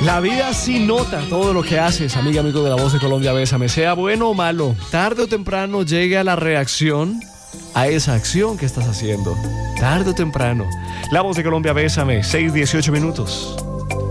La vida sí nota todo lo que haces, amigo de La Voz de Colombia, bésame. Sea bueno o malo, tarde o temprano llega la reacción a esa acción que estás haciendo. Tarde o temprano. La Voz de Colombia, bésame, 6:18 minutos.